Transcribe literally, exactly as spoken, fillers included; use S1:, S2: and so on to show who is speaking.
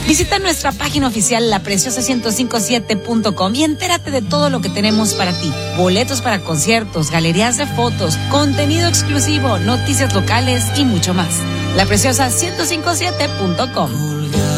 S1: Visita nuestra página oficial la preciosa ciento cincuenta y siete punto com y entérate de todo lo que tenemos para ti. Boletos para conciertos, galerías de fotos, contenido exclusivo, noticias locales y mucho más. la preciosa ciento cincuenta y siete punto com.